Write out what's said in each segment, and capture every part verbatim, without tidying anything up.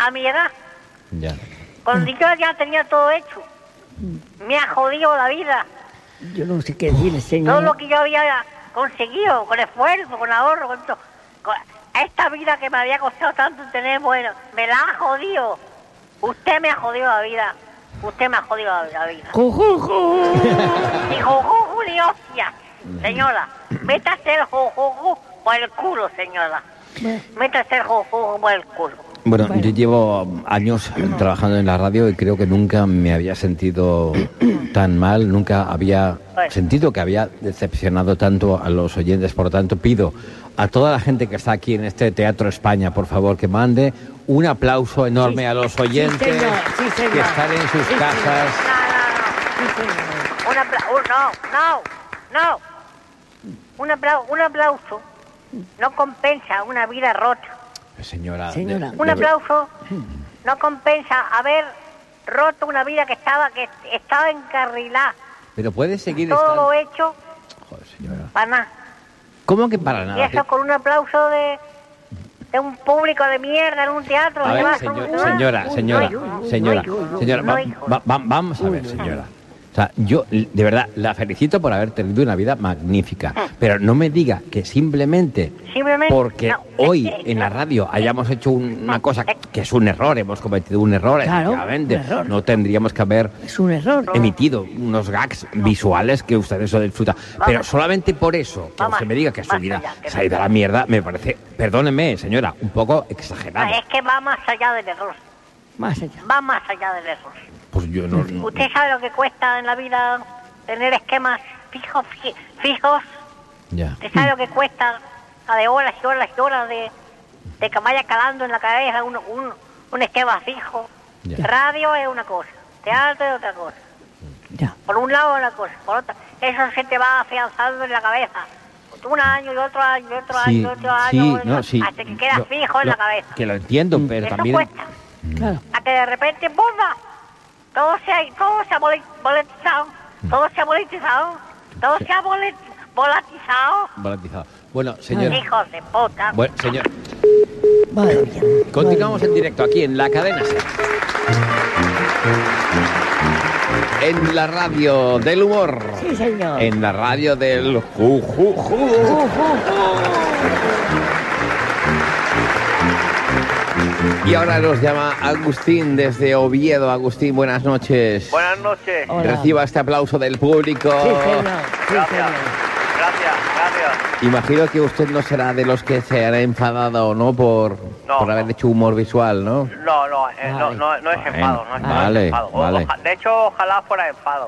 a mi edad. Ya. Cuando yo ya tenía todo hecho. Me ha jodido la vida. Yo no sé qué decirle, señor. Todo lo que yo había conseguido, con esfuerzo, con ahorro, con todo. Con esta vida que me había costado tanto tener, bueno, me la ha jodido. Usted me ha jodido la vida. Usted me ha jodido la vida. ¡Jujuju! Ni jujuju ni hostia, señora. Métase el jujuju por el culo, señora. Métase el jujuju por el culo. Bueno, Bueno. yo llevo años trabajando en la radio y creo que nunca me había sentido tan mal, nunca había Bueno. sentido que había decepcionado tanto a los oyentes. Por lo tanto, pido a toda la gente que está aquí en este Teatro España, por favor, que mande un aplauso enorme Sí, a los sí, oyentes señor, sí, señor. que están en sus Sí, casas. No, Sí, señor. no, no. Un aplauso. No, no, no. Un aplauso, un aplauso no compensa una vida rota. Señora, Señora. de- Un de- aplauso no compensa haber roto una vida que estaba que estaba encarrilada. Pero puede seguir Todo estando... lo hecho Joder, señora. para nada. ¿Cómo que para Y nada? eso con un aplauso de, de un público de mierda en un teatro. A ¿qué ver, va? señor- No, señora, no, señora, no, señora, no, no, señora, no, va- hijo. va- va- vamos a ver, señora. O sea, yo de verdad la felicito por haber tenido una vida magnífica, pero no me diga que simplemente Simplemente, porque no, hoy es que- en la radio hayamos hecho un- una cosa que es un error, hemos cometido un error, Claro, efectivamente, un error. no tendríamos que haber Es un error. emitido unos gags visuales que ustedes lo disfrutan. Pero solamente por eso, que Vamos, usted me diga que su más vida allá, que se ha ido a la mierda, me parece, perdóneme, señora, un poco exagerado. Es que va más allá del error. Más allá. Va más allá del error. Pues yo no... no- ¿Usted sabe lo que cuesta en la vida tener esquemas fijos? fi- fijos? Ya. ¿Usted sabe lo que cuesta a de horas y horas y horas de, de que vaya calando en la cabeza un, un, un esquema fijo? Ya. Radio es una cosa, teatro es otra cosa. Ya. Por un lado una cosa, por otra. Eso se te va afianzando en la cabeza. Un año y otro año y otro año Sí, y otro sí, año. no, sí. Hasta que queda Lo- fijo en lo- la cabeza. Que lo entiendo, pero Eso también... cuesta. Claro. A que de repente, ¡bomba! Todo se ha, todo se ha vole- volatizado. Todo se ha volatizado. Todo se ha volet- volatizado. Volatilizado. Bueno, señor... Hijos de puta. Bueno, señor, Madre mía. continuamos en directo aquí en la cadena SER. En la radio del humor. Sí, señor. En la radio del ju, ju, ju. Y ahora nos llama Agustín desde Oviedo. Agustín, buenas noches. Buenas noches. Hola. Reciba este aplauso del público. Sí, señor. Sí, Gracias. señor. Gracias, gracias. Imagino que usted no será de los que se han enfadado o no por, No, por haber no. hecho humor visual, ¿no? No, no, eh, no, Vale. no, no es Bueno, enfado, no es vale, enfado. O- vale. oja- de hecho, ojalá fuera enfado.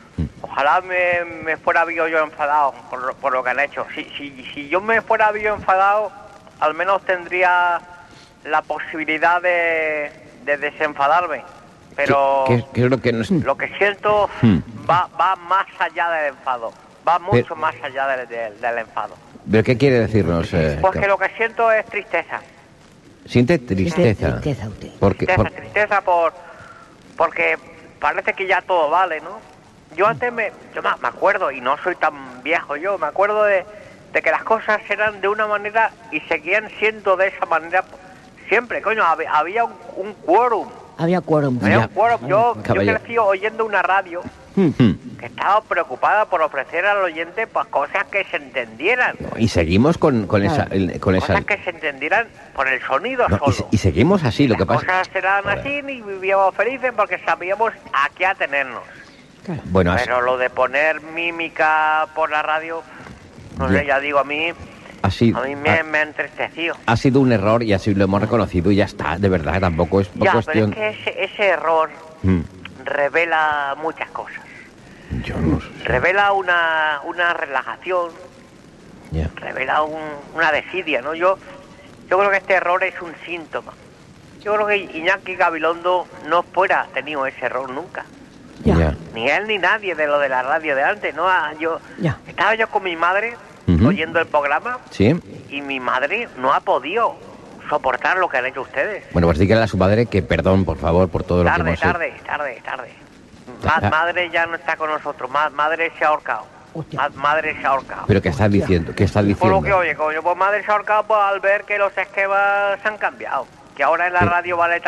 Ojalá me, me fuera visto yo enfadado por, lo- por lo que han hecho. Si, si, si yo me fuera visto enfadado, al menos tendría la posibilidad de, de desenfadarme. Pero Que, que- que es lo que nos... lo que siento Hmm. va, va más allá del enfado. Va mucho Pero- más allá del, del, del enfado. ¿Pero qué quiere decirnos? eh, Pues que lo que siento es tristeza. Siente tristeza. Tristeza usted. Porque, Tristeza, por- tristeza por porque parece que ya todo vale, ¿no? Yo antes me, yo me me acuerdo, y no soy tan viejo yo, me acuerdo de, de que las cosas eran de una manera y seguían siendo de esa manera siempre, coño, hab- había un, un quórum, Había quórum. había Ya. un quórum. Yo, yo Caballero. crecí oyendo una radio Hmm. que estaba preocupada por ofrecer al oyente pues cosas que se entendieran, Y seguimos con, con esa... el- con esa cosas que se entendieran por el sonido no, y, solo. se- y seguimos así, lo que Las pasa... cosas eran Joder. así y vivíamos felices porque sabíamos a qué atenernos. Claro. Bueno, has- Pero lo de poner mímica por la radio, no sé, Ya. ya digo, a mí, ha, sido, a mí me, ha, me ha entristecido. ha sido un error y así lo hemos reconocido y ya está, de verdad, tampoco es por Ya, cuestión... pero es que ese, ese error Hmm. revela muchas cosas. Yo no sé. Revela una, una relajación, Ya. revela un- una desidia, ¿no? Yo, yo creo que este error es un síntoma. Yo creo que Iñaki Gabilondo no fuera tenido ese error nunca. Ya. Ya. Ni él ni nadie de lo de la radio de antes, ¿no? Ah, Yo Ya. estaba yo con mi madre Ujú. oyendo el programa ¿Sí? y mi madre no ha podido soportar lo que han hecho ustedes. Bueno, pues dígale a su padre que perdón, por favor, por todo lo que Tarde, hemos hecho. tarde, tarde, tarde. Ma- Ah. madre ya no está con nosotros, Ma- madre se ha ahorcado. Hostia. Ma- madre se ha ahorcado. ¿Pero qué estás diciendo? ¿Qué estás Por diciendo? lo que oye, coño, pues madre se ha ahorcado pues, al ver que los esquemas se han cambiado. Que ahora en la Pero- radio vale